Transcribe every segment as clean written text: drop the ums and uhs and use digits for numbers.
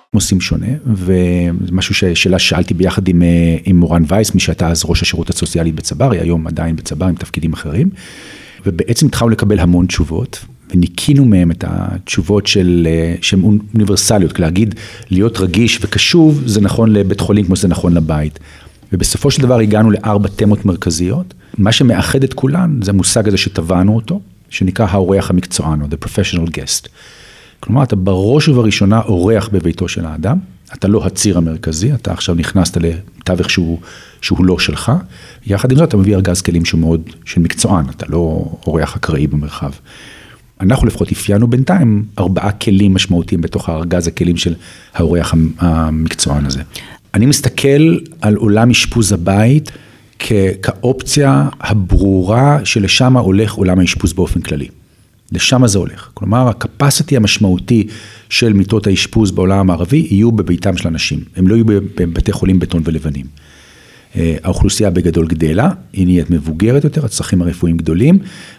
עושים שונה, וזה משהו שאלה שאלתי ביחד עם מורן וייס, מי שהייתה אז ראש השירות הסוציאלי בצבר, היא היום עדיין בצבר עם תפקידים אחרים, ובעצם התחלנו לקבל המון תשובות, וניקינו מהם את התשובות שהן אוניברסליות, להגיד, להיות רגיש וקשוב, זה נכון לבית חולים כמו שזה נכון לבית. ובסופו של דבר הגענו ל4 תמות מרכזיות, מה שמאחד את כולן, זה המושג הזה שטבענו אותו, שנקרא האורח המקצוען, או the professional guest. כלומר, אתה בראש ובראשונה אורח בביתו של האדם, אתה לא הציר המרכזי, אתה עכשיו נכנסת לתווך שהוא לא שלך, יחד עם זאת אתה מביא ארגז כלים שהוא מאוד של מקצוען, אתה לא אורח אקראי במרחב. אנחנו לפחות אפיינו בינתיים 4 כלים משמעותיים בתוך הארגז הכלים של האורח המקצוען הזה. אני מסתכל על עולם אשפוז הבית כאופציה הברורה שלשם הולך עולם האשפוז באופן כללי. לשם זה הולך. כלומר, הקפסיטי המשמעותי של מיטות האשפוז בעולם המערבי יהיו בביתם של אנשים. הם לא יהיו בבתי חולים בטון ולבנים. האוכלוסייה בגדול גדלה, היא נהיית מבוגרת יותר, הצרכים הרפואיים גדולים,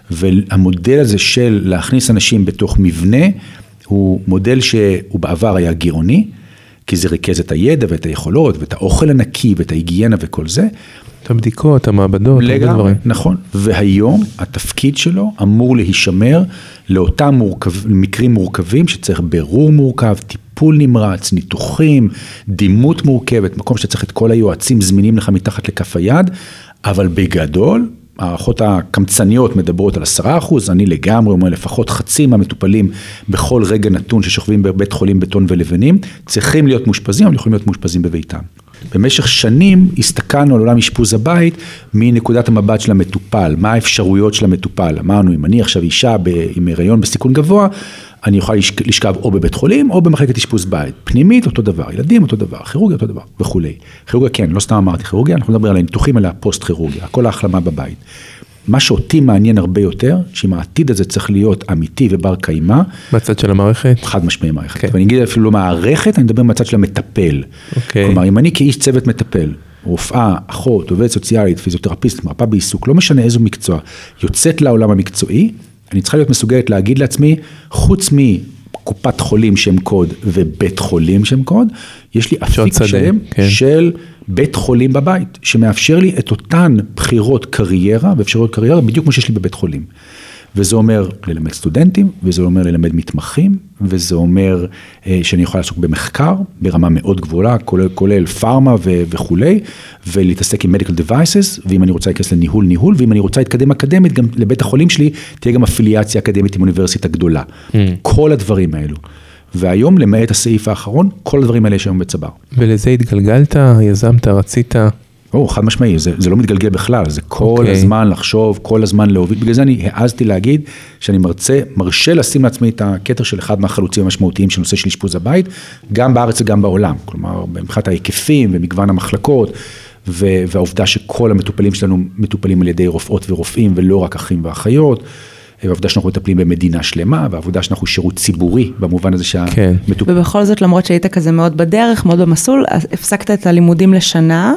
והמודל הזה של להכניס אנשים בתוך מבנה, הוא מודל שהוא בעבר היה גירעוני, כי זה ריכז את הידע ואת היכולות, ואת האוכל הנקי ואת ההיגיינה וכל זה. את הבדיקות, המעבדות, לגמרי, נכון. והיום התפקיד שלו אמור להישמר לאותם מקרים מורכבים שצריך ברור מורכב, טיפול נמרץ, ניתוחים, דימות מורכבת, מקום שצריך את כל היועצים זמינים לך מתחת לכף היד, אבל בגדול, הערכות הקמצניות מדברות על 10%, אני לגמרי אומר לפחות חצי מהמטופלים בכל רגע נתון ששוכבים בבית חולים בטון ולבנים, צריכים להיות מאושפזים, אבל יכולים להיות מאושפזים בביתם. במשך שנים הסתכלנו על עולם אשפוז הבית מנקודת המבט של המטופל, מה האפשרויות של המטופל. אמרנו, אם אני עכשיו אישה עם הריון בסיכון גבוה, אני אוכל לשכב או בבית חולים או במחלקת אשפוז בית. פנימית אותו דבר, ילדים אותו דבר, כירורגיה אותו דבר וכו'. כירורגיה כן, לא סתם אמרתי כירורגיה, אנחנו מדברים על הניתוחים אלא פוסט כירורגיה, כל ההחלמה בבית. מה שאותי מעניין הרבה יותר, שאם העתיד הזה צריך להיות אמיתי ובר קיימה. בצד של המערכת? חד משמעי מערכת. ואני אגיד אפילו לא מערכת, אני מדבר מהצד של המטפל. כלומר, אם אני כאיש צוות מטפל, רופאה, אחות, עובדת סוציאלית, פיזיותרפיסט, מרפאה בעיסוק, לא משנה איזו מקצוע, יוצאת לעולם המקצועי, אני צריכה להיות מסוגלת להגיד לעצמי, חוץ מקופת חולים שם קוד ובית חולים שם קוד, יש לי אפיק שם של בית חולים בבית, שמאפשר לי את אותן בחירות קריירה, ואפשרויות קריירה, בדיוק כמו שיש לי בבית חולים. וזה אומר ללמד סטודנטים, וזה אומר ללמד מתמחים, וזה אומר שאני יכול לעסוק במחקר, ברמה מאוד גבוהה, כולל פארמה וכו', ולהתעסק עם medical devices, ואם אני רוצה להיכנס לניהול, ואם אני רוצה להתקדם אקדמית, גם לבית החולים שלי, תהיה גם אפיליאציה אקדמית עם אוניברסיטה גדולה. כל הדברים האלו. והיום, למעט הסעיף האחרון, כל הדברים האלה יש היום בצבר. ולזה התגלגלת, יזמת, רצית? חד משמעי, זה לא מתגלגל בכלל, זה כל הזמן לחשוב, כל הזמן להוביל, בגלל זה אני העזתי להגיד שאני מרשה לשים לעצמי את הכתר של אחד מהחלוצים המשמעותיים של נושא של אשפוז הבית, גם בארץ וגם בעולם, כלומר, מבחינת ההיקפים ומגוון המחלקות, והעובדה שכל המטופלים שלנו מטופלים על ידי רופאות ורופאים, ולא רק אחים ואחיות, והעובדה שאנחנו מטפלים במדינה שלמה, והעובדה שאנחנו שירות ציבורי, במובן הזה שהמטופלים. ובכל זאת, למרות שהיית כזה מאוד בדרך, מאוד במסלול, הפסקת את הלימודים לשנה,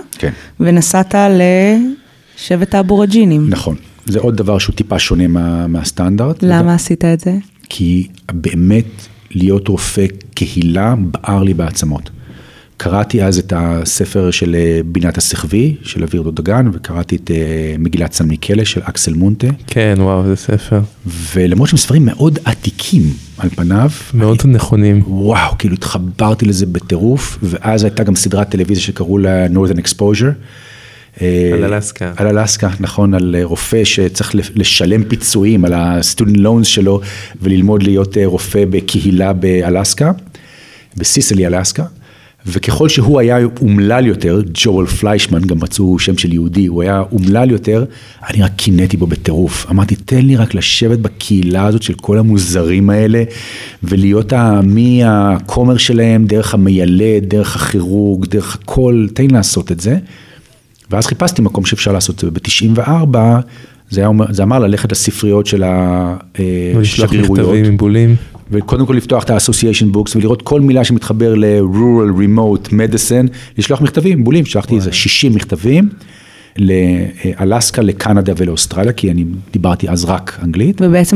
ונסעת לשבט האבורג'ינים. נכון. זה עוד דבר שהוא טיפה שונה מהסטנדרט. למה עשית את זה? כי באמת להיות רופא קהילה בער לי בעצמות. קראתי אז את הספר של בינת הסחבי, של אוויר דודגן, וקראתי את מגילת סן מיקלה של אקסל מונטה. כן, וואו, זה ספר. ולמרות שהם ספרים מאוד עתיקים על פניו. מאוד נכונים. וואו, כאילו התחברתי לזה בטירוף, ואז הייתה גם סדרת טלוויזיה שקראו לה Northern Exposure. על אלסקה. על אלסקה, נכון, על רופא שצריך לשלם פיצויים על ה-student loans שלו, וללמוד להיות רופא בקהילה באלסקה, בסיסלי אלסקה. וככל שהוא היה אומלל יותר, ג'ואל פליישמן, גם מצאו שם של יהודי, הוא היה אומלל יותר, אני רק קינאתי בו בטירוף. אמרתי, תן לי רק לשבת בקהילה הזאת של כל המוזרים האלה, ולהיות מהכומר שלהם, דרך המיילד, דרך הכירורג, דרך הכל, תן לי לעשות את זה. ואז חיפשתי מקום שאפשר לעשות את זה. ב-94, זה אמר ללכת לספריות של השגרירויות. ולשלוח מכתבים עם בולים. וקודם כל לפתוח את ה-association books, ולראות כל מילה שמתחבר ל-rural, remote, medicine, לשלוח מכתבים, בולים, שלחתי איזה 60 מכתבים, לאלסקה, לקנדה ולאוסטרליה, כי אני דיברתי אז רק אנגלית. ובעצם